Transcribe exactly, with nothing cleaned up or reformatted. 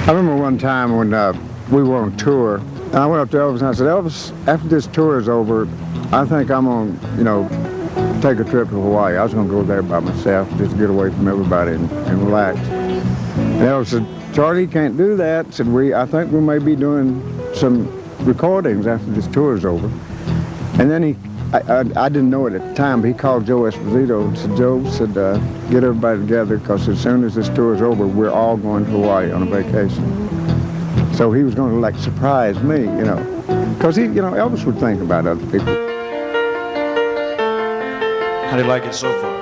I remember one time when uh, we were on tour, and I went up to Elvis and I said, Elvis, after this tour is over, I think I'm going to, you know, take a trip to Hawaii. I was going to go there by myself, just get away from everybody and, and relax. And Elvis said, Charlie, you can't do that. Said, we, I think we may be doing some recordings after this tour is over. And then he, I, I, I didn't know it at the time, but he called Joe Esposito and said, Joe, said, uh, get everybody together, because as soon as this tour is over, we're all going to Hawaii on a vacation. So he was going to, like, surprise me, you know, because he, you know, Elvis would think about other people. How do you like it so far?